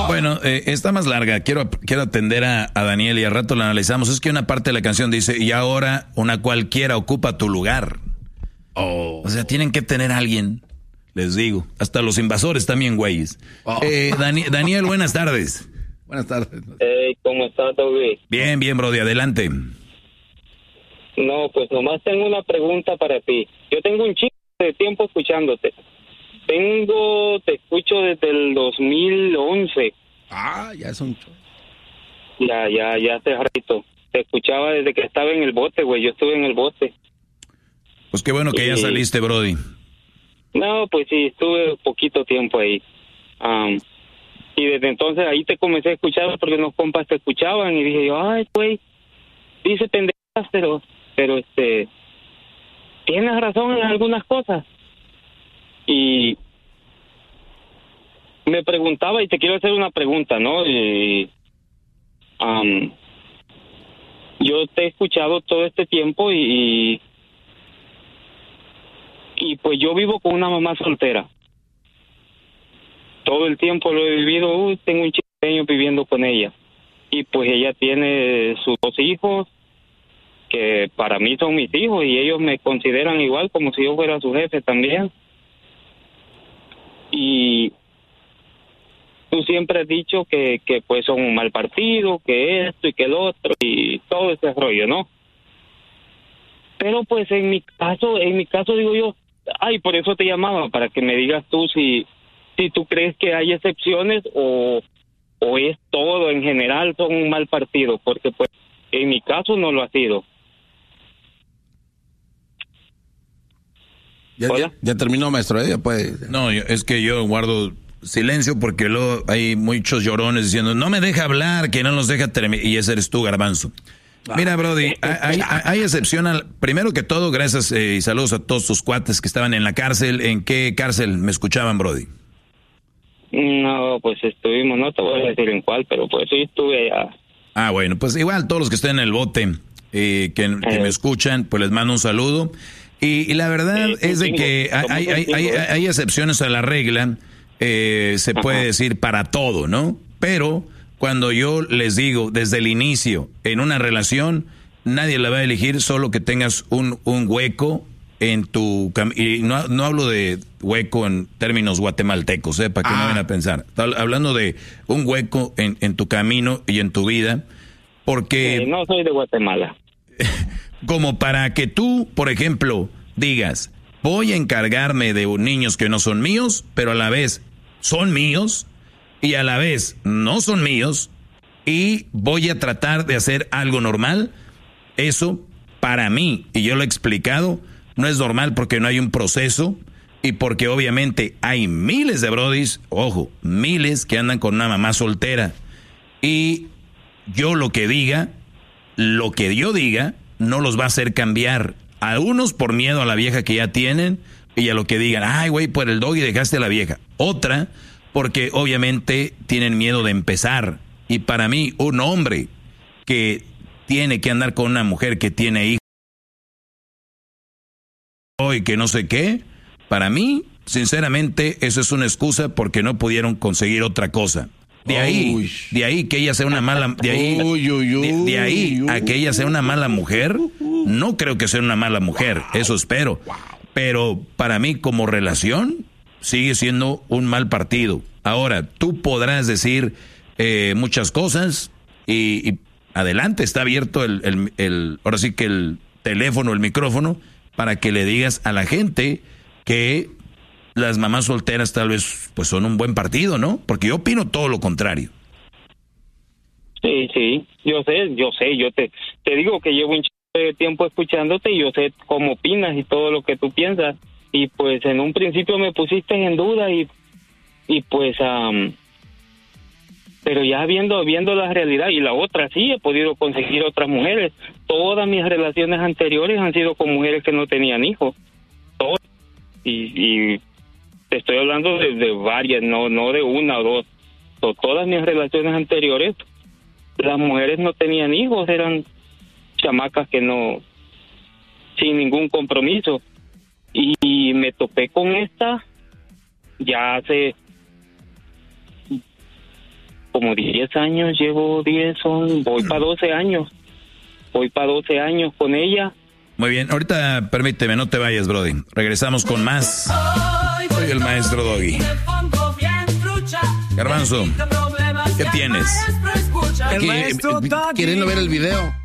Bueno, está más larga. Quiero atender a Daniel y al rato la analizamos. Es que una parte de la canción dice, y ahora una cualquiera ocupa tu lugar. O sea, tienen que tener a alguien, les digo. Hasta los invasores también, güeyes. Daniel, buenas tardes. Buenas tardes. ¿Cómo estás, Toby? Bien, brody, adelante. No, pues nomás tengo una pregunta para ti. Yo tengo un chingo de tiempo escuchándote. Te escucho desde el 2011. Ya es un... Ya hace ratito. Te escuchaba desde que estaba en el bote, güey. Yo estuve en el bote. Pues qué bueno que ya saliste, brody. No, pues sí, estuve poquito tiempo ahí. Y desde entonces ahí te comencé a escuchar porque unos compas te escuchaban y dije yo, ay, güey, dice pendejas, pero tienes razón en algunas cosas. Y me preguntaba, y te quiero hacer una pregunta, ¿no? Yo te he escuchado todo este tiempo y pues yo vivo con una mamá soltera. Todo el tiempo lo he vivido, tengo un chiqueño viviendo con ella. Y pues ella tiene sus 2 hijos, que para mí son mis hijos, y ellos me consideran igual como si yo fuera su jefe también. Y tú siempre has dicho que pues son un mal partido, que esto y que el otro, y todo ese rollo, ¿no? Pero pues en mi caso digo yo, por eso te llamaba, para que me digas tú si tú crees que hay excepciones o es todo en general son un mal partido, porque pues en mi caso no lo ha sido. Ya terminó, maestro, pues. No, es que yo guardo silencio porque luego hay muchos llorones diciendo, no me deja hablar, que no nos deja terminar, y ese eres tú, Garbanzo. Mira, brody, hay excepción primero que todo, gracias y saludos a todos tus cuates que estaban en la cárcel. ¿En qué cárcel me escuchaban, brody? No, pues estuvimos, no te voy a decir en cuál, pero pues sí estuve allá. Bueno, pues igual todos los que estén en el bote que me escuchan, pues les mando un saludo. Y la verdad es de que hay excepciones a la regla, se puede decir para todo, ¿no? Pero cuando yo les digo desde el inicio, en una relación, nadie la va a elegir, solo que tengas un hueco en tu... Y no hablo de hueco en términos guatemaltecos, para que no vayan a pensar. Hablando de un hueco en tu camino y en tu vida, porque... no soy de Guatemala. Como para que tú, por ejemplo, digas, voy a encargarme de niños que no son míos, pero a la vez son míos, y a la vez no son míos, y voy a tratar de hacer algo normal. Eso, para mí, y yo lo he explicado, no es normal porque no hay un proceso, y porque obviamente hay miles de brodis, ojo, miles que andan con una mamá soltera, y yo lo que yo diga, no los va a hacer cambiar. A unos por miedo a la vieja que ya tienen y a lo que digan, ay güey, por el doggy dejaste a la vieja. Otra, porque obviamente tienen miedo de empezar. Y para mí, un hombre que tiene que andar con una mujer que tiene hijos y que no sé qué, para mí, sinceramente, eso es una excusa porque no pudieron conseguir otra cosa. De ahí que ella sea una mala, de ahí a que ella sea una mala mujer, no creo que sea una mala mujer, eso espero. Pero para mí como relación sigue siendo un mal partido. Ahora, tú podrás decir muchas cosas y adelante, está abierto ahora sí que el teléfono, el micrófono, para que le digas a la gente que las mamás solteras tal vez pues son un buen partido, ¿no? Porque yo opino todo lo contrario. Sí, yo sé, yo te digo que llevo un de tiempo escuchándote y yo sé cómo opinas y todo lo que tú piensas, y pues en un principio me pusiste en duda y pues pero ya viendo la realidad, y la otra sí he podido conseguir otras mujeres. Todas mis relaciones anteriores han sido con mujeres que no tenían hijos, todas, y te estoy hablando de varias, no de una o dos. Todas mis relaciones anteriores, las mujeres no tenían hijos, eran chamacas que no, sin ningún compromiso. Y me topé con esta ya hace como 10 años, llevo 10, voy para 12 años. Voy para 12 años con ella. Muy bien, ahorita permíteme, no te vayas, Brody. Regresamos con más. Soy el maestro Doggy. Garbanzo, ¿qué tienes? Aquí, queriendo ver el video.